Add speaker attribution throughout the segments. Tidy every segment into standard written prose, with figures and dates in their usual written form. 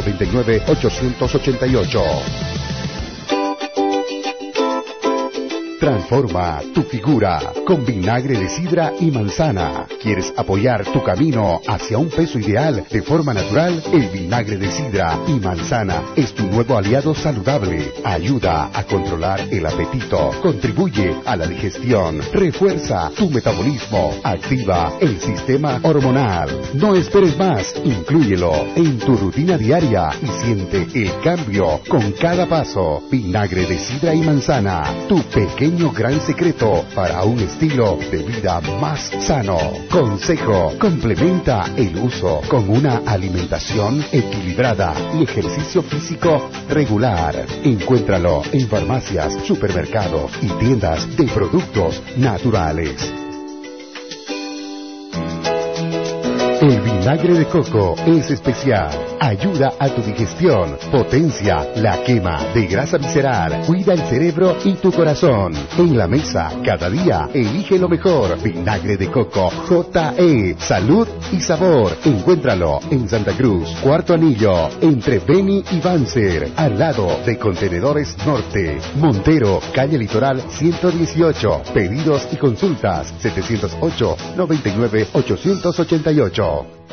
Speaker 1: 99-888. Transforma tu figura con vinagre de sidra y manzana. ¿Quieres apoyar tu camino hacia un peso ideal de forma natural? El vinagre de sidra y manzana es tu nuevo aliado saludable. Ayuda a controlar el apetito, contribuye a la digestión, refuerza tu metabolismo, activa el sistema hormonal. No esperes más, inclúyelo en tu rutina diaria y siente el cambio con cada paso. Vinagre de sidra y manzana, tu pequeño gran secreto para un estilo de vida más sano. Consejo: complementa el uso con una alimentación equilibrada y ejercicio físico regular. Encuéntralo en farmacias, supermercados y tiendas de productos naturales. El vinagre de coco es especial. Ayuda a tu digestión, potencia la quema de grasa visceral, cuida el cerebro y tu corazón. En la mesa, cada día, elige lo mejor. Vinagre de coco J.E. Salud y sabor. Encuéntralo en Santa Cruz, Cuarto Anillo, entre Beni y Banzer, al lado de Contenedores Norte. Montero, calle Litoral 118. Pedidos y consultas 708-99-888.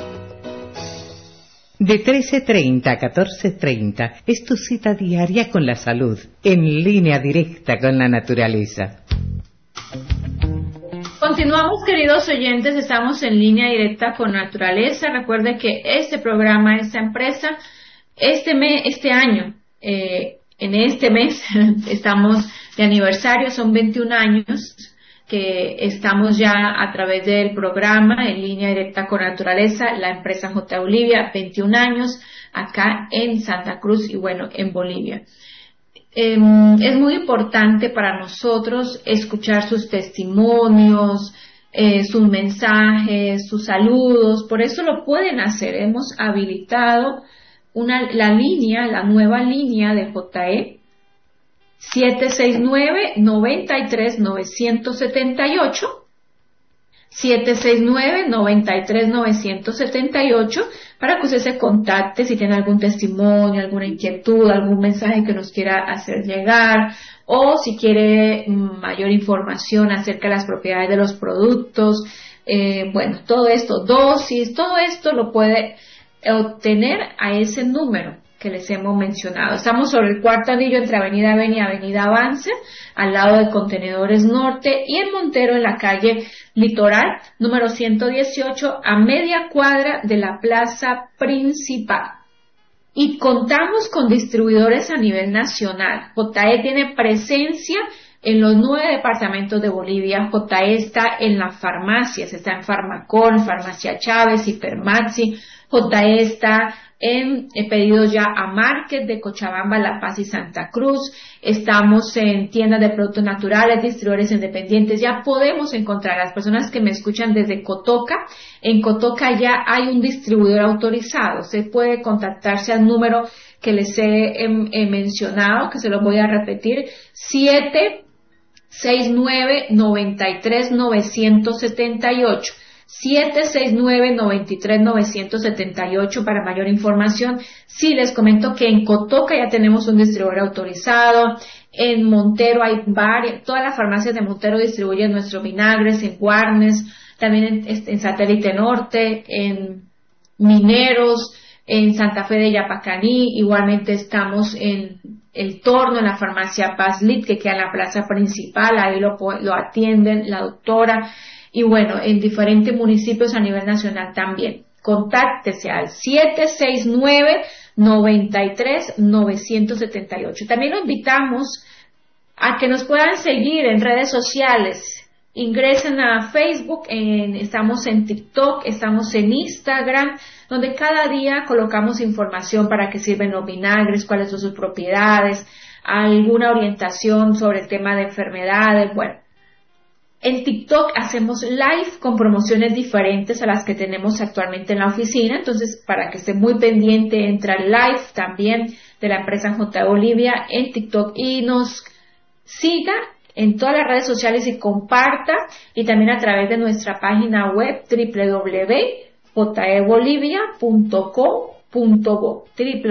Speaker 2: De 13:30 a 14:30 es tu cita diaria con la salud, en línea directa con la naturaleza.
Speaker 3: Continuamos, queridos oyentes, estamos en línea directa con naturaleza. Recuerde que este programa, esta empresa, este año, en este mes, estamos de aniversario, son 21 años que estamos ya a través del programa en línea directa con naturaleza, la empresa J. Bolivia, 21 años acá en Santa Cruz y bueno, en Bolivia. Es muy importante para nosotros escuchar sus testimonios, sus mensajes, sus saludos, por eso lo pueden hacer. Hemos habilitado la nueva línea de JE 769-93-978, 769-93-978, para que usted se contacte si tiene algún testimonio, alguna inquietud, algún mensaje que nos quiera hacer llegar, o si quiere mayor información acerca de las propiedades de los productos, bueno, todo esto, dosis, todo esto lo puede obtener a ese número que les hemos mencionado. Estamos sobre el Cuarto Anillo entre Avenida Beni y Avenida Banzer, al lado de Contenedores Norte, y en Montero, en la calle Litoral, número 118, a media cuadra de la plaza principal. Y contamos con distribuidores a nivel nacional. JE tiene presencia en los 9 departamentos de Bolivia. JE está en las farmacias, está en Farmacol, Farmacia Chávez, Hipermaxi. JE está en pedidos ya a Market de Cochabamba, La Paz y Santa Cruz. Estamos en tiendas de productos naturales, distribuidores independientes. Ya podemos encontrar a las personas que me escuchan desde Cotoca. En Cotoca ya hay un distribuidor autorizado. Se puede contactarse al número que les he mencionado, que se lo voy a repetir, 769-93-978. 769-93-978 para mayor información. Sí, les comento que en Cotoca ya tenemos un distribuidor autorizado. En Montero hay todas las farmacias de Montero distribuyen nuestros vinagres, en Guarnes, también en Satélite Norte, en Mineros, en Santa Fe de Yapacaní. Igualmente estamos en El Torno, en la farmacia Pazlit, que queda en la plaza principal. Ahí lo atienden la doctora. Y bueno, en diferentes municipios a nivel nacional también. Contáctese al 769-93-978. También lo invitamos a que nos puedan seguir en redes sociales. Ingresen a Facebook, estamos en TikTok, estamos en Instagram, donde cada día colocamos información para qué sirven los vinagres, cuáles son sus propiedades, alguna orientación sobre el tema de enfermedades. Bueno, en TikTok hacemos live con promociones diferentes a las que tenemos actualmente en la oficina. Entonces, para que esté muy pendiente, entra al live también de la empresa J. Bolivia en TikTok y nos siga en todas las redes sociales y comparta, y también a través de nuestra página web www.jbolivia.com.bo